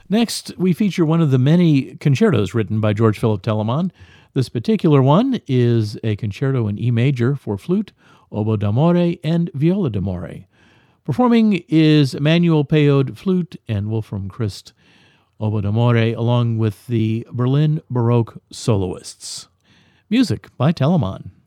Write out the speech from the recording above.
Next, we feature one of the many concertos written by George Philip Telemann. This particular one is a concerto in E major for flute, oboe d'amore, and viola d'amore. Performing is Emmanuel Payode, flute, and Wolfram Christ, oboe d'amore, along with the Berlin Baroque soloists. Music by Telemann.